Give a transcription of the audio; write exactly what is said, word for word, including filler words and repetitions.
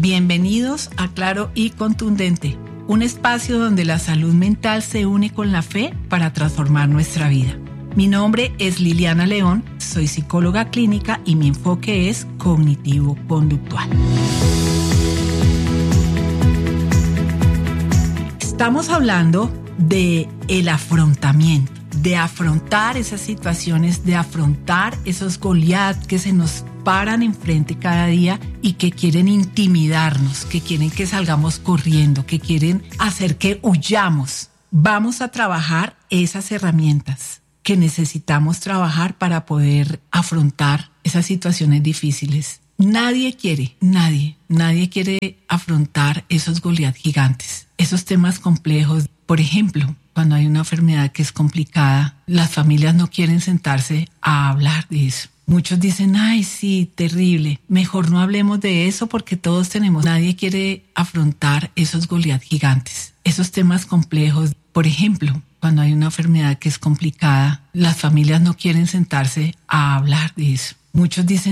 Bienvenidos a Claro y Contundente, un espacio donde la salud mental se une con la fe para transformar nuestra vida. Mi nombre es Liliana León, soy psicóloga clínica y mi enfoque es cognitivo-conductual. Estamos hablando de el afrontamiento, de afrontar esas situaciones, de afrontar esos Goliat que se nos paran enfrente cada día y que quieren intimidarnos, que quieren que salgamos corriendo, que quieren hacer que huyamos. Vamos a trabajar esas herramientas que necesitamos trabajar para poder afrontar esas situaciones difíciles. Nadie quiere, nadie, nadie quiere afrontar esos Goliat gigantes, esos temas complejos. Por ejemplo, cuando hay una enfermedad que es complicada, las familias no quieren sentarse a hablar de eso. Muchos dicen, ay, sí, terrible, mejor no hablemos de eso porque todos tenemos. Nadie quiere afrontar esos Goliat gigantes, esos temas complejos. Por ejemplo, cuando hay una enfermedad que es complicada, las familias no quieren sentarse a hablar de eso. Muchos dicen,